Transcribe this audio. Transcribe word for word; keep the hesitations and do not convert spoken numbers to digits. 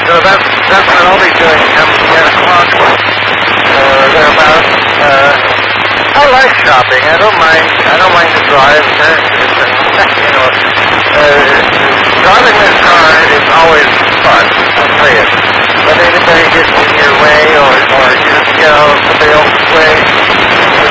So that's, that's what I'll be doing come ten o'clock or thereabouts. Uh, I like shopping. I don't mind. I don't mind the drive. It's